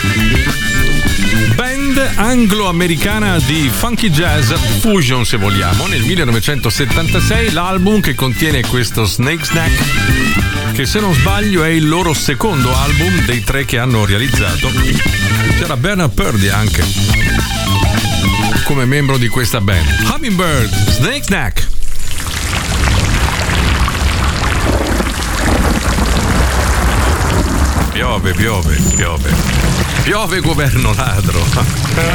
Band anglo-americana di funky jazz fusion, se vogliamo. Nel 1976 l'album che contiene questo Snake Snack, che se non sbaglio è il loro secondo album dei 3 che hanno realizzato. C'era Bernard Purdy anche come membro di questa band. Hummingbird, Snake Snack. Piove governo ladro.